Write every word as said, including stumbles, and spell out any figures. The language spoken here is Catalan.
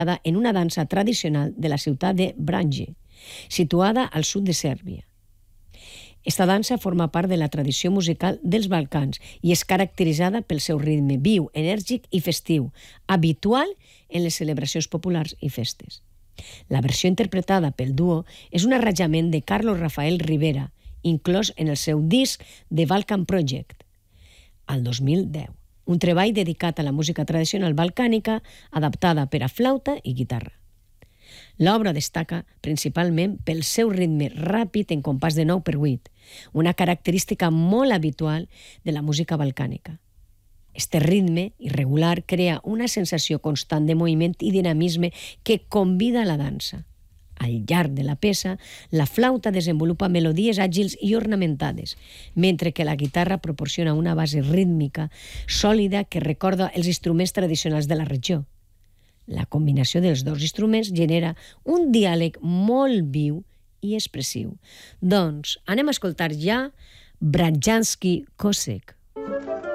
en una dansa tradicional de la ciutat de Vranje, situada al sud de Sèrbia. Esta dansa forma part de la tradició musical dels Balcans i és caracteritzada pel seu ritme viu, enèrgic i festiu, habitual en les celebracions populars i festes. La versió interpretada pel duo és un arranjament de Carlos Rafael Rivera, inclòs en el seu disc The Balkan Project, al dos mil deu, un treball dedicat a la música tradicional balcànica adaptada per a flauta i guitarra. L'obra destaca principalment pel seu ritme ràpid en compàs de nou per vuit, una característica molt habitual de la música balcànica. Este ritme irregular crea una sensació constant de moviment i dinamisme que convida a la dansa. Al llarg de la peça, la flauta desenvolupa melodies àgils i ornamentades, mentre que la guitarra proporciona una base rítmica sòlida que recorda els instruments tradicionals de la regió. La combinació dels dos instruments genera un diàleg molt viu i expressiu. Doncs anem a escoltar ja Bratjanski Kosek.